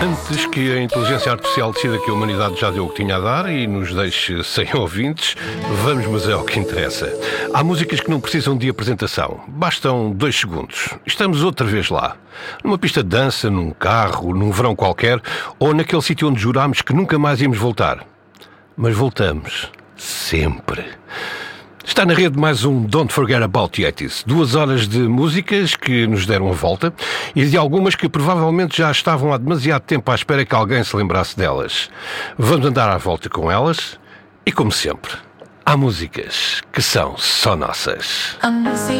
Antes que a inteligência artificial decida que a humanidade já deu o que tinha a dar e nos deixe sem ouvintes, vamos, mas é o que interessa. Há músicas que não precisam de apresentação. Bastam 2 segundos. Estamos outra vez lá. Numa pista de dança, num carro, num verão qualquer, ou naquele sítio onde jurámos que nunca mais íamos voltar. Mas voltamos. Sempre. Está na rede mais um Don't Forget About the 80s. 2 horas de músicas que nos deram a volta e de algumas que provavelmente já estavam há demasiado tempo à espera que alguém se lembrasse delas. Vamos andar à volta com elas e, como sempre, há músicas que são só nossas.